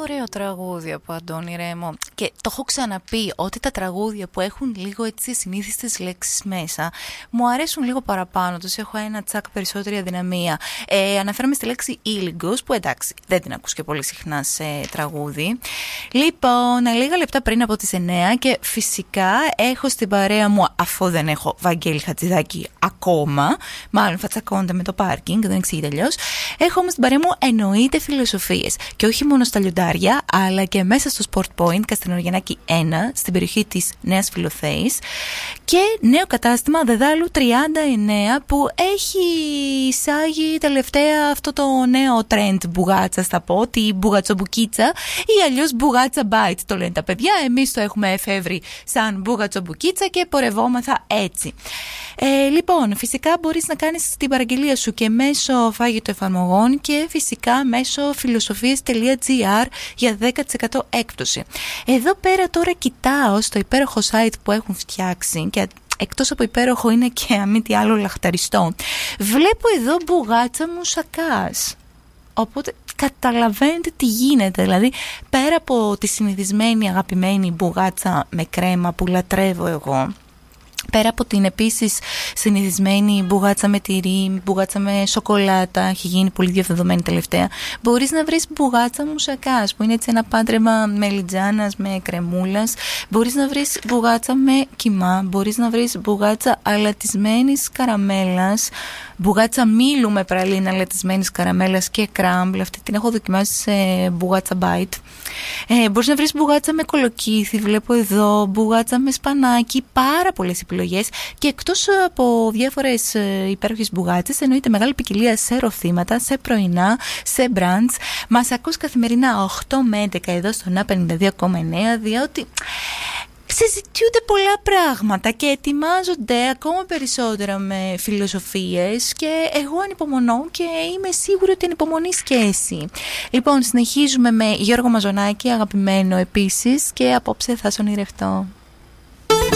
ωραίο τραγούδι από Αντώνη Ρέμο. Και το έχω ξαναπεί ότι τα τραγούδια που έχουν λίγο έτσι συνήθιστες λέξεις μέσα μου αρέσουν λίγο παραπάνω. Τους έχω ένα τσακ περισσότερη αδυναμία. Αναφέρομαι στη λέξη ήλιγκος, που εντάξει δεν την ακούς και πολύ συχνά σε τραγούδι. Λοιπόν, λίγα λεπτά πριν από τις 9 και φυσικά έχω στην παρέα μου, αφού δεν έχω Βαγγέλη Χατζηδάκη ακόμα, μάλλον θα τσακώνεται με το πάρκινγκ, δεν εξηγείται αλλιώς. Έχω όμως στην παρέα μου εννοείται φιλοσοφίες. Και όχι μόνο στα λιοντάρια, αλλά και μέσα στο Sport Point Καστανογεννάκη 1, στην περιοχή της Νέας Φιλοθέης. Και νέο κατάστημα Δεδάλου 39, που έχει εισάγει τελευταία αυτό το νέο trend μπουγάτσα, θα πω, τη μπουγατσομπουκίτσα ή αλλιώς μπουγάτσα bite το λένε τα παιδιά. Εμείς το έχουμε εφεύρει σαν μπουγατσομπουκίτσα και πορευόμαθα έτσι. Λοιπόν, φυσικά μπορείς να κάνεις την παραγγελία σου και μέσω φάγητο εφαρμογών και φυσικά μέσω φιλοσοφίες.gr για 10% έκπτωση. Εδώ πέρα τώρα κοιτάω στο υπέροχο site που έχουν φτιάξει και εκτός από υπέροχο είναι και αμή τι άλλο λαχταριστό. Βλέπω εδώ μπουγάτσα μουσακάς. Οπότε καταλαβαίνετε τι γίνεται. Δηλαδή πέρα από τη συνηθισμένη αγαπημένη μπουγάτσα με κρέμα που λατρεύω εγώ, πέρα από την επίσης συνηθισμένη μπουγάτσα με τυρί, μπουγάτσα με σοκολάτα, έχει γίνει πολύ διαδεδομένη τελευταία, μπορείς να βρεις μπουγάτσα μουσακάς, που είναι έτσι ένα πάντρεμα μελιτζάνας με κρεμούλας. Μπορείς να βρεις μπουγάτσα με κιμά, μπορείς να βρεις μπουγάτσα αλατισμένης καραμέλας, μπουγάτσα μήλου με πραλίνα αλατισμένης καραμέλας και κράμπλ. Αυτή την έχω δοκιμάσει σε μπουγάτσα bite. Μπορείς να βρεις μπουγάτσα με κολοκύθι, βλέπω εδώ, μπουγάτσα με σπανάκι, πάρα πολλές επιλογές. Και εκτός από διάφορες υπέροχες μπουγάτσες, εννοείται μεγάλη ποικιλία σε ροθήματα, σε πρωινά, σε μπραντς. Μας ακούς καθημερινά 8 με 11 εδώ στο ΝΑ 52,9, διότι συζητιούνται πολλά πράγματα και ετοιμάζονται ακόμα περισσότερα με φιλοσοφίες και εγώ ανυπομονώ και είμαι σίγουρη ότι ανυπομονείς και εσύ. Λοιπόν, συνεχίζουμε με Γιώργο Μαζονάκη, αγαπημένο επίσης, και απόψε θα σ' ονειρευτώ.